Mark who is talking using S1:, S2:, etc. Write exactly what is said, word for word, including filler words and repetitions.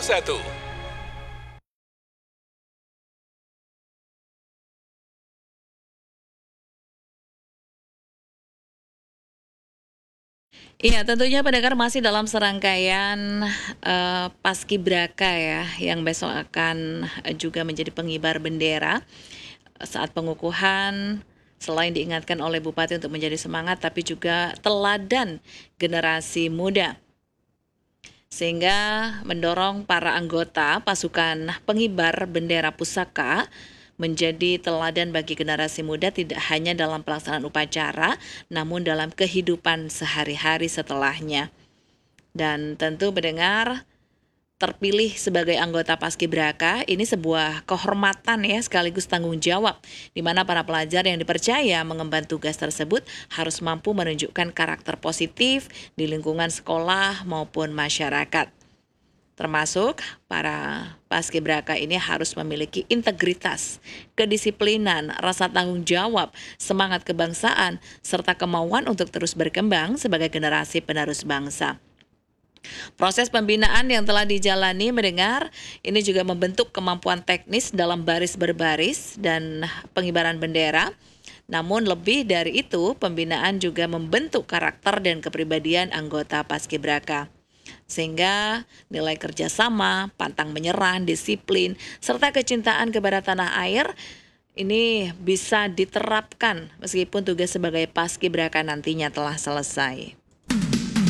S1: satu.
S2: Iya, tentunya pendengar masih dalam serangkaian, eee, paskibraka ya, yang besok akan, eee, juga menjadi pengibar bendera. Saat pengukuhan, selain diingatkan oleh bupati untuk menjadi semangat, tapi juga teladan generasi muda. Sehingga mendorong para anggota pasukan pengibar bendera pusaka menjadi teladan bagi generasi muda tidak hanya dalam pelaksanaan upacara, namun dalam kehidupan sehari-hari setelahnya. Dan tentu mendengar terpilih sebagai anggota Paskibraka ini sebuah kehormatan ya sekaligus tanggung jawab di mana para pelajar yang dipercaya mengemban tugas tersebut harus mampu menunjukkan karakter positif di lingkungan sekolah maupun masyarakat. Termasuk para paskibraka ini harus memiliki integritas, kedisiplinan, rasa tanggung jawab, semangat kebangsaan, serta kemauan untuk terus berkembang sebagai generasi penerus bangsa. Proses pembinaan yang telah dijalani mendengar ini juga membentuk kemampuan teknis dalam baris berbaris dan pengibaran bendera. Namun lebih dari itu, pembinaan juga membentuk karakter dan kepribadian anggota Paskibraka. Sehingga nilai kerjasama, pantang menyerah, disiplin, serta kecintaan kepada tanah air ini bisa diterapkan meskipun tugas sebagai Paskibraka nantinya telah selesai.